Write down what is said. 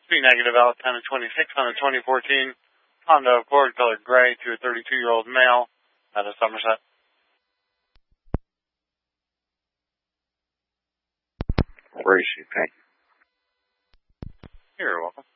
Speed negative out 10 to 26 on a 2014 Honda Accord colored gray to a 32-year-old male out of Somerset. Where is she, Peg? You're welcome.